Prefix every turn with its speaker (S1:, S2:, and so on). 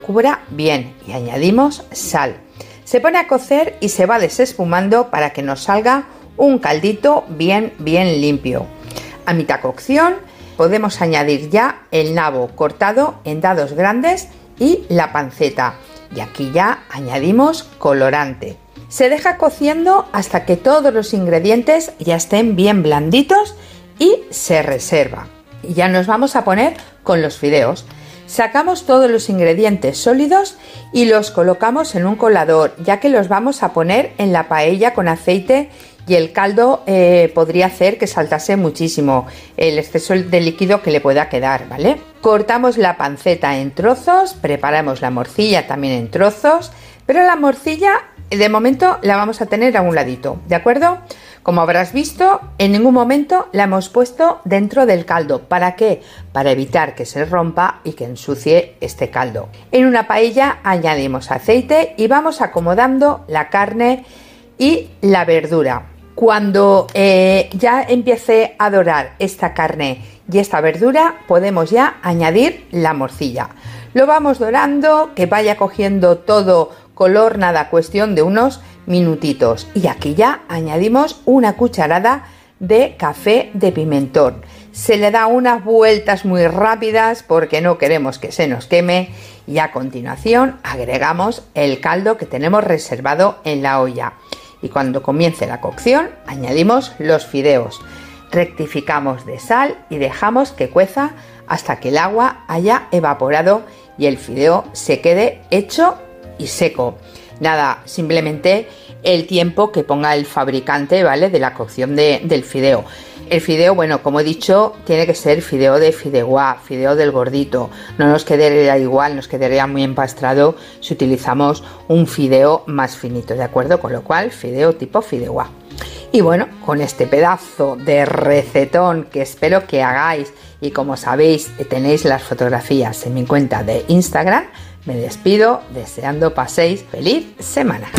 S1: cubra bien y añadimos sal. Se pone a cocer y se va desespumando para que nos salga un caldito bien limpio. A mitad cocción podemos añadir ya el nabo cortado en dados grandes y la panceta. Y aquí ya añadimos colorante. Se deja cociendo hasta que todos los ingredientes ya estén bien blanditos y se reserva. Y ya nos vamos a poner con los fideos. Sacamos todos los ingredientes sólidos y los colocamos en un colador, ya que los vamos a poner en la paella con aceite y el caldo podría hacer que saltase muchísimo el exceso de líquido que le pueda quedar, ¿vale? Cortamos la panceta en trozos, preparamos la morcilla también en trozos, pero la morcilla de momento la vamos a tener a un ladito, ¿de acuerdo? Como habrás visto, en ningún momento la hemos puesto dentro del caldo. ¿Para qué? Para evitar que se rompa y que ensucie este caldo. En una paella añadimos aceite y vamos acomodando la carne y la verdura. Cuando ya empiece a dorar esta carne y esta verdura, podemos ya añadir la morcilla. Lo vamos dorando, que vaya cogiendo todo color, nada, cuestión de unos minutitos. Y aquí ya añadimos una cucharada de café de pimentón. Se le da unas vueltas muy rápidas porque no queremos que se nos queme. Y a continuación agregamos el caldo que tenemos reservado en la olla. Y cuando comience la cocción añadimos los fideos. Rectificamos de sal y dejamos que cueza hasta que el agua haya evaporado y el fideo se quede hecho y seco. Nada, simplemente el tiempo que ponga el fabricante, ¿vale? De la cocción del fideo. El fideo, bueno, como he dicho, tiene que ser fideo de fideuá, fideo del gordito. No nos quedaría igual, nos quedaría muy empastrado si utilizamos un fideo más finito, ¿de acuerdo? Con lo cual, fideo tipo fideuá. Y bueno, con este pedazo de recetón que espero que hagáis y como sabéis tenéis las fotografías en mi cuenta de Instagram, me despido deseando paséis feliz semana.